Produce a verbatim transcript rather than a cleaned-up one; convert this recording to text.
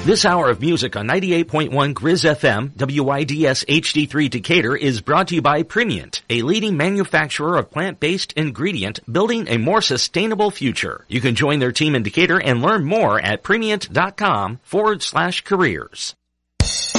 This hour of music on ninety-eight point one Grizz F M, W I D S H D three Decatur is brought to you by Primient, a leading manufacturer of plant-based ingredient building a more sustainable future. You can join their team in Decatur and learn more at premient.com forward slash careers.